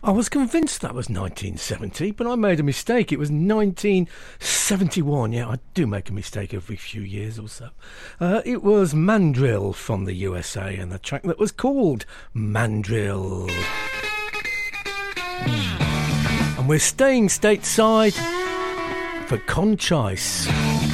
I was convinced that was 1970, but I made a mistake. It was 1971. Yeah, I do make a mistake every few years or so. It was Mandrill from the USA, and the track that was called Mandrill. And we're staying stateside for Conchise.